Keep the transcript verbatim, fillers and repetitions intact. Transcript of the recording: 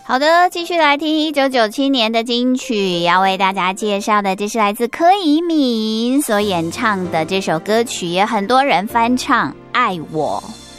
好的，继续来听一九九七年的金曲，要为大家介绍的，这是来自柯以敏所演唱的这首歌曲，也很多人翻唱《爱我》。